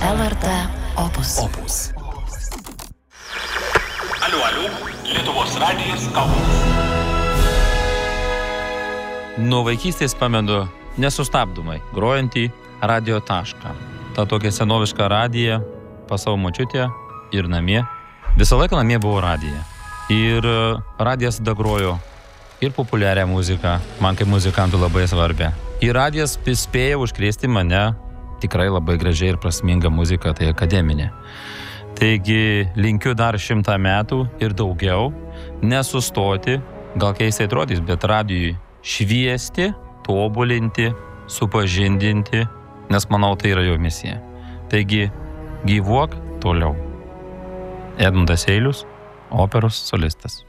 LRT Opus. Aliu, Lietuvos radijas Kaunas. Nuo vaikystės pamenu nesustabdomai grojantį radio tašką. Ta tokia senoviška radija pas savo močiutę ir namie. Visą laiką namie buvo radija. Ir radijas dagrojo ir populiarią muziką, man kaip muzikantui labai svarbią. Ir radijas spėjo užkrėsti mane tikrai labai gražiai ir prasminga muzika, tai akademinė. Taigi linkiu dar 100 metų ir daugiau, nesustoti, gal keistai atrodys, bet radijui šviesti, tobulinti, supažindinti, nes manau tai yra jo misija. Taigi gyvuok toliau. Edmundas Eilius, operos solistas.